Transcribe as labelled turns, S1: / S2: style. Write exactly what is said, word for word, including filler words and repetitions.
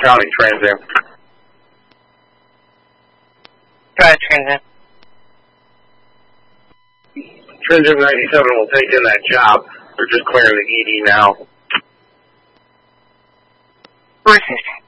S1: County Transit.
S2: Drive Transit.
S1: Transit ninety-seven will take in that job. They're just clearing the E D now.
S2: Four assistant.